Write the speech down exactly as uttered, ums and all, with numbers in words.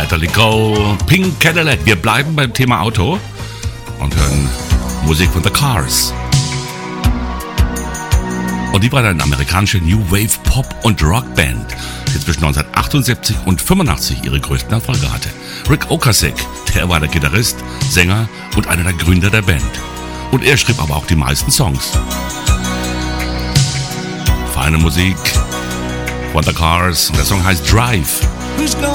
Natalie Cole, Pink Cadillac. Wir bleiben beim Thema Auto und hören Musik von The Cars. Und die war eine amerikanische New Wave Pop- und Rockband, die zwischen neunzehnhundertachtundsiebzig und fünfundachtzig ihre größten Erfolge hatte. Rick Ocasek, der war der Gitarrist, Sänger und einer der Gründer der Band. Und er schrieb aber auch die meisten Songs. Feine Musik von The Cars. Der Song heißt Drive. Who's gonna